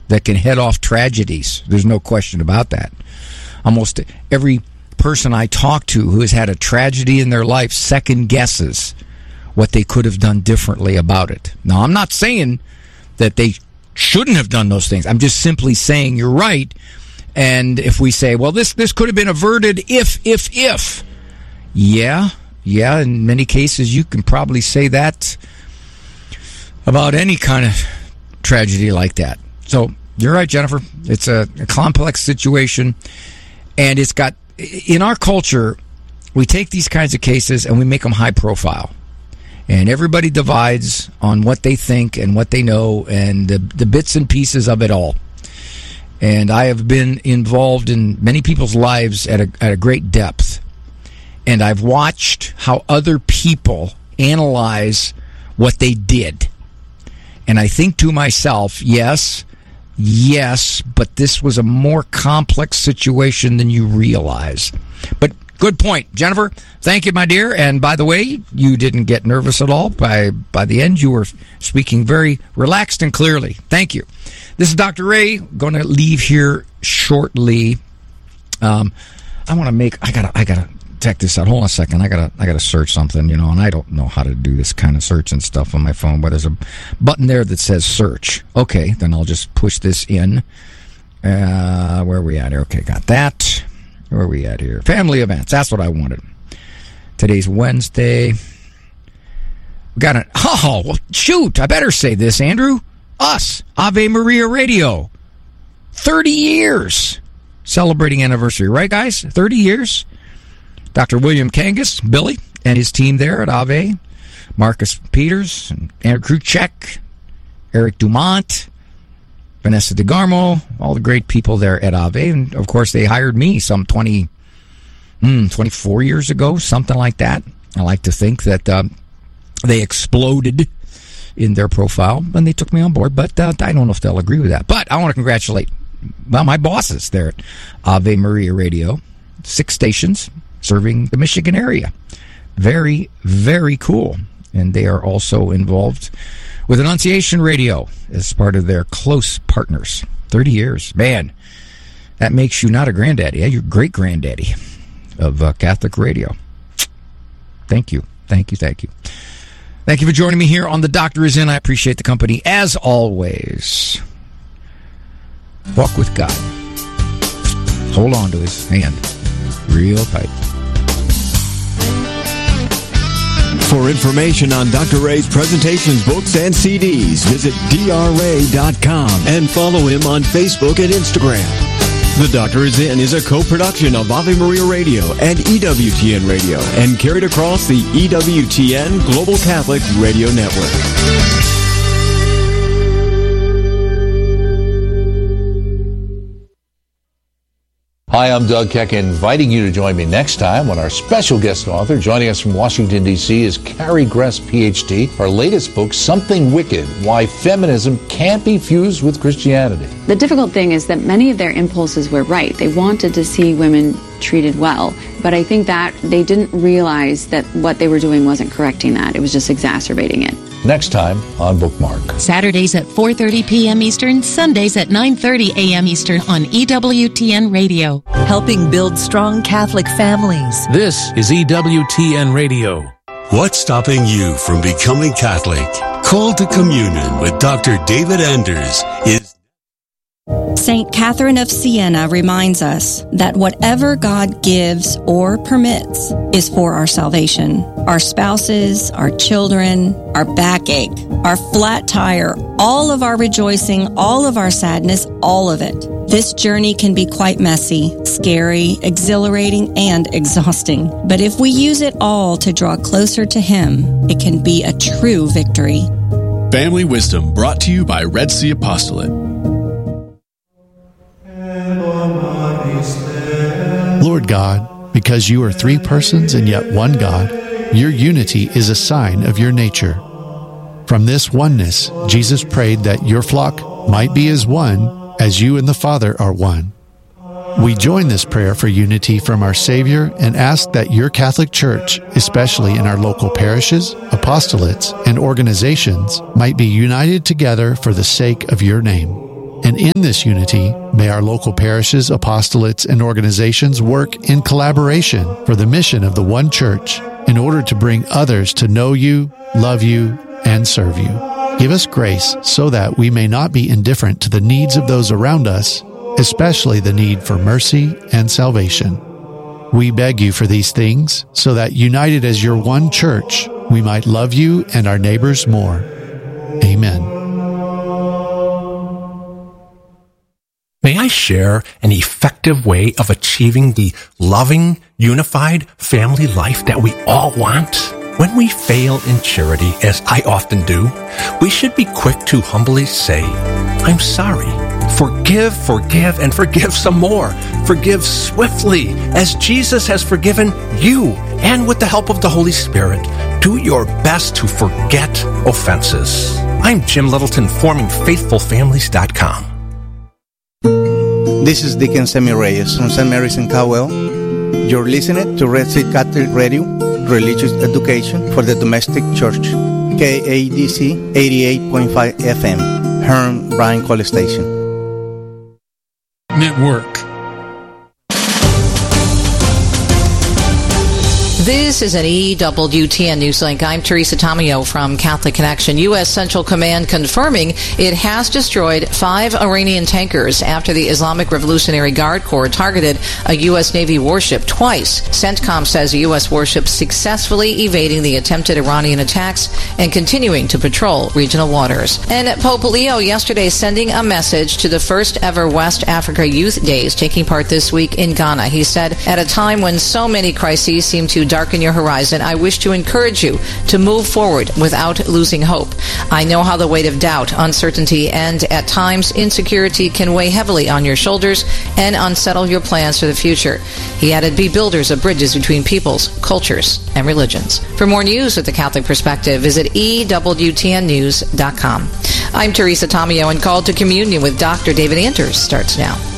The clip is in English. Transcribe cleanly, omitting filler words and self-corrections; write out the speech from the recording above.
that can head off tragedies. There's no question about that. Almost every person I talk to who has had a tragedy in their life second guesses what they could have done differently about it. Now, I'm not saying that they shouldn't have done those things. I'm just simply saying you're right. And if we say, well, this could have been averted if. Yeah, in many cases you can probably say that about any kind of tragedy like that. So you're right, Jennifer. It's a complex situation, and it's got, in our culture, we take these kinds of cases and we make them high profile, and everybody divides on what they think and what they know and the bits and pieces of it all. And I have been involved in many people's lives at a great depth, and I've watched how other people analyze what they did. And I think to myself, yes, but this was a more complex situation than you realize. But good point, Jennifer. Thank you, my dear. And by the way, you didn't get nervous at all. By the end, you were speaking very relaxed and clearly. Thank you. This is Dr. Ray. Going to leave here shortly. I gotta check this out. Hold on a second. I gotta search something, and I don't know how to do this kind of search and stuff on my phone, but there's a button there that says search. Okay, then I'll just push this in. Where are we at here? Okay, got that. Where are we at here? Family events. That's what I wanted. Today's Wednesday. We got it. Oh, well, shoot. I better say this, Andrew. Us, Ave Maria Radio. 30 years. Celebrating anniversary, right, guys? 30 years. Dr. William Kangas, Billy, and his team there at Ave, Marcus Peters, and Andrew Kruchek, Eric Dumont, Vanessa DeGarmo, all the great people there at Ave. And, of course, they hired me some 24 years ago, something like that. I like to think that they exploded in their profile, and they took me on board, but I don't know if they'll agree with that. But I want to congratulate my bosses there at Ave Maria Radio, 6 stations, serving the Michigan area. Very, very cool. And they are also involved with Annunciation Radio as part of their close partners. 30 years. Man, that makes you not a granddaddy. You're great-granddaddy of Catholic radio. Thank you. Thank you. Thank you. Thank you for joining me here on The Doctor Is In. I appreciate the company as always. Walk with God. Hold on to his hand real tight. For information on Dr. Ray's presentations, books, and CDs, visit drray.com and follow him on Facebook and Instagram. The Doctor Is In is a co-production of Ave Maria Radio and EWTN Radio and carried across the EWTN Global Catholic Radio Network. Hi, I'm Doug Keck, inviting you to join me next time when our special guest author, joining us from Washington, D.C., is Carrie Gress, Ph.D. Her latest book, Something Wicked, Why Feminism Can't Be Fused with Christianity. The difficult thing is that many of their impulses were right. They wanted to see women treated well, but I think that they didn't realize that what they were doing wasn't correcting that. It was just exacerbating it. Next time on Bookmark. Saturdays at 4:30 p.m. Eastern, Sundays at 9:30 a.m. Eastern on EWTN Radio. Helping build strong Catholic families. This is EWTN Radio. What's stopping you from becoming Catholic? Call to Communion with Dr. David Anders is St. Catherine of Siena reminds us that whatever God gives or permits is for our salvation. Our spouses, our children, our backache, our flat tire, all of our rejoicing, all of our sadness, all of it. This journey can be quite messy, scary, exhilarating, and exhausting. But if we use it all to draw closer to Him, it can be a true victory. Family Wisdom, brought to you by Red Sea Apostolate. Lord God, because you are 3 persons and yet one God, your unity is a sign of your nature. From this oneness, Jesus prayed that your flock might be as one, as you and the Father are one. We join this prayer for unity from our Savior and ask that your Catholic Church, especially in our local parishes, apostolates, and organizations, might be united together for the sake of your name. And in this unity, may our local parishes, apostolates, and organizations work in collaboration for the mission of the one church in order to bring others to know you, love you, and serve you. Give us grace so that we may not be indifferent to the needs of those around us, especially the need for mercy and salvation. We beg you for these things so that, united as your one church, we might love you and our neighbors more. Amen. May I share an effective way of achieving the loving, unified family life that we all want? When we fail in charity, as I often do, we should be quick to humbly say, I'm sorry. Forgive, and forgive some more. Forgive swiftly, as Jesus has forgiven you. And with the help of the Holy Spirit, do your best to forget offenses. I'm Jim Littleton, formingfaithfulfamilies.com. This is Deacon Sammy Reyes from St. Mary's in Cowell. You're listening to Red Sea Catholic Radio, Religious Education for the Domestic Church, KADC 88.5 FM, Hearn Bryan College Station. Network. This is an EWTN Newslink. I'm Teresa Tomeo from Catholic Connection. U.S. Central Command confirming it has destroyed 5 Iranian tankers after the Islamic Revolutionary Guard Corps targeted a U.S. Navy warship twice. CENTCOM says a U.S. warship successfully evading the attempted Iranian attacks and continuing to patrol regional waters. And Pope Leo yesterday sending a message to the first ever West Africa Youth Days taking part this week in Ghana. He said, at a time when so many crises seem to darken your horizon, I wish to encourage you to move forward without losing hope. I know how the weight of doubt, uncertainty, and at times insecurity can weigh heavily on your shoulders and unsettle your plans for the future. He added, be builders of bridges between peoples, cultures, and religions. For more news with the Catholic Perspective, visit EWTNnews.com. I'm Teresa Tomeo, and Call to Communion with Dr. David Anders starts now.